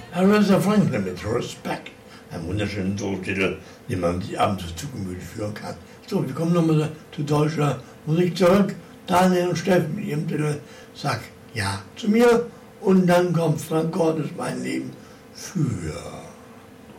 Aretha Franklin mit Respect. Ein wunderschöner Solo-Titel, den man sich abends zu Gemüte führen kann. So, wir kommen nochmal zu deutscher Musik zurück. Daniel und Steffen mit ihrem Titel Sag ja zu mir. Und dann kommt Frank Cordes Mein Leben für.